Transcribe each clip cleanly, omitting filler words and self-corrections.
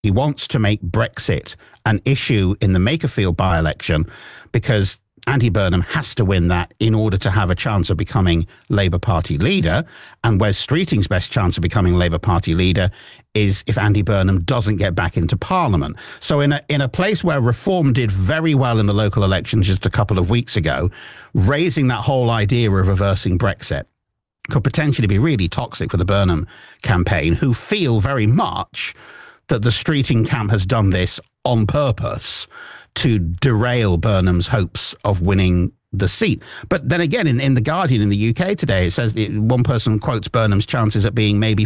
He wants to make Brexit an issue in the Makerfield by-election because Andy Burnham has to win that in order to have a chance of becoming Labour Party leader. And Wes Streeting's best chance of becoming Labour Party leader is if Andy Burnham doesn't get back into Parliament. So in a place where Reform did very well in the local elections just a couple of weeks ago, raising that whole idea of reversing Brexit could potentially be really toxic for the Burnham campaign, who feel very much that the Streeting camp has done this on purpose to derail Burnham's hopes of winning the seat. But then again, in The Guardian in the UK today, it says one person quotes Burnham's chances at being maybe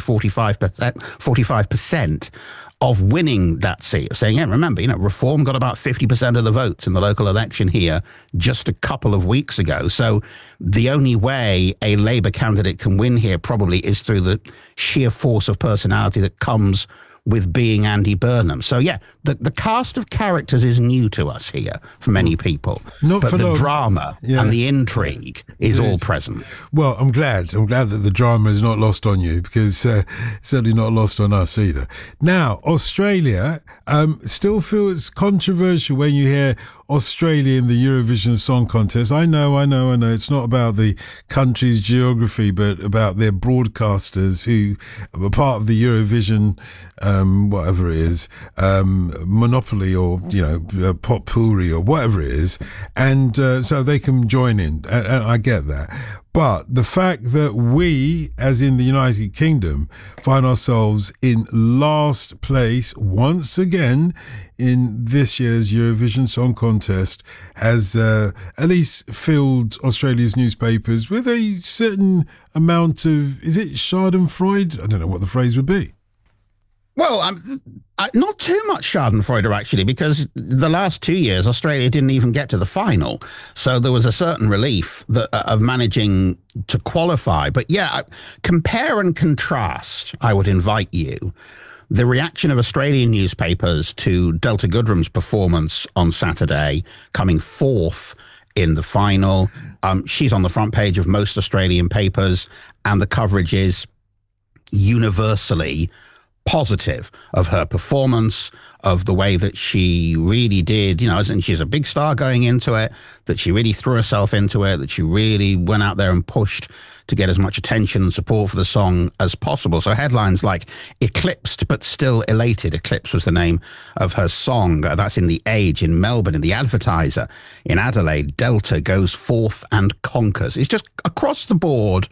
45% of winning that seat, saying, yeah, remember, Reform got about 50% of the votes in the local election here just a couple of weeks ago. So the only way a Labour candidate can win here probably is through the sheer force of personality that comes with being Andy Burnham. So yeah, the cast of characters is new to us here for many people. But the drama and the intrigue is all present. Well, I'm glad that the drama is not lost on you, because certainly not lost on us either. Now, Australia still feels controversial when you hear Australia in the Eurovision Song Contest. I know. It's not about the country's geography, but about their broadcasters who are part of the Eurovision, whatever it is, monopoly, or potpourri, or whatever it is, and so they can join in. And I get that. But the fact that we, as in the United Kingdom, find ourselves in last place once again in this year's Eurovision Song Contest has at least filled Australia's newspapers with a certain amount of, is it schadenfreude? I don't know what the phrase would be. Well, not too much schadenfreude, actually, because the last 2 years, Australia didn't even get to the final. So there was a certain relief of managing to qualify. But yeah, compare and contrast, I would invite you, the reaction of Australian newspapers to Delta Goodrem's performance on Saturday, coming fourth in the final. She's on the front page of most Australian papers, and the coverage is universally positive of her performance, of the way that she really did, and she's a big star going into it, that she really threw herself into it, that she really went out there and pushed to get as much attention and support for the song as possible. So headlines like "Eclipsed but still elated." Eclipse was the name of her song. That's in The Age in Melbourne. In The Advertiser in Adelaide, Delta goes forth and conquers. It's just across the board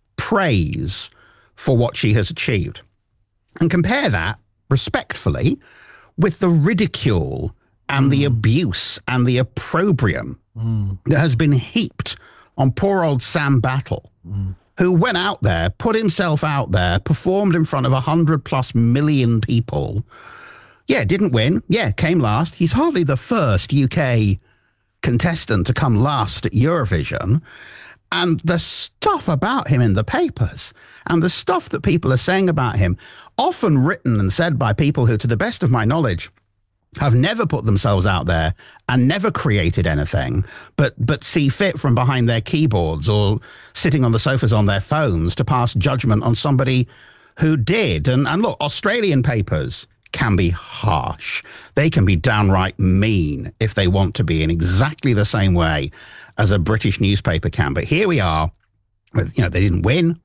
praise for what she has achieved. And compare that, respectfully, with the ridicule and the abuse and the opprobrium that has been heaped on poor old Sam Battle, who went out there, put himself out there, performed in front of 100+ million people. Yeah, didn't win. Yeah, came last. He's hardly the first UK contestant to come last at Eurovision. And the stuff about him in the papers and the stuff that people are saying about him, often written and said by people who, to the best of my knowledge, have never put themselves out there and never created anything, but see fit from behind their keyboards or sitting on the sofas on their phones to pass judgment on somebody who did. And look, Australian papers can be harsh. They can be downright mean if they want to be, in exactly the same way as a British newspaper can. But here we are, they didn't win.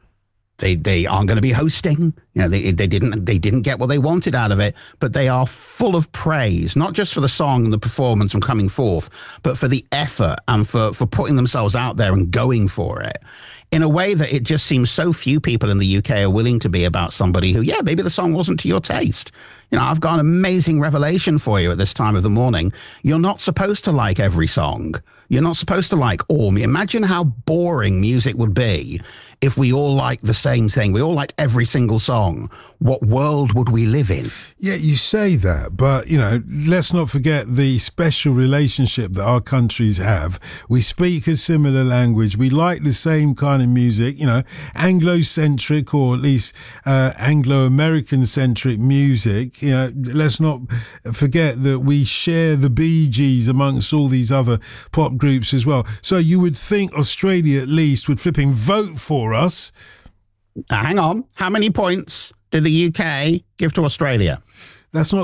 They aren't going to be hosting. They didn't get what they wanted out of it, but they are full of praise, not just for the song and the performance and coming forth, but for the effort and for putting themselves out there and going for it in a way that it just seems so few people in the UK are willing to be about somebody who, maybe the song wasn't to your taste. I've got an amazing revelation for you at this time of the morning. You're not supposed to like every song. You're not supposed to like all. Imagine how boring music would be if we all liked the same thing. We all liked every single song. What world would we live in? Yeah, you say that, but, let's not forget the special relationship that our countries have. We speak a similar language. We like the same kind of music, Anglo-centric, or at least Anglo-American-centric music. Let's not forget that we share the Bee Gees amongst all these other pop groups as well. So you would think Australia at least would flipping vote for us. Hang on. How many points did the UK give to Australia? That's not